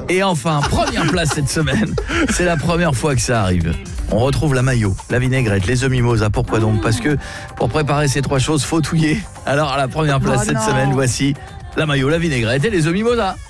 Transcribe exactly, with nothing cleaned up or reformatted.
Et enfin, première place cette semaine. C'est la première fois que ça arrive. On retrouve la mayo, la vinaigrette, les œufs mimosa. Pourquoi donc? Parce que pour préparer ces trois choses, faut touiller. Alors à la première place Oh cette non. semaine, voici la mayo, la vinaigrette et les œufs mimosa.